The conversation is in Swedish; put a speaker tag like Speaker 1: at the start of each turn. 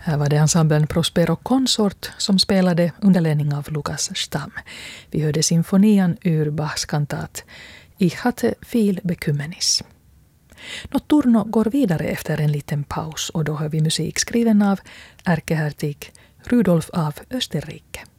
Speaker 1: Här var det ensemblen Prospero Consort som spelade under ledning av Lukas Stam. Vi hörde symfonian ur Bachs kantat Ich hatte viel bekümmernis. Notturno går vidare efter en liten paus och då hör vi musik skriven av ärkehertig Rudolf av Österrike.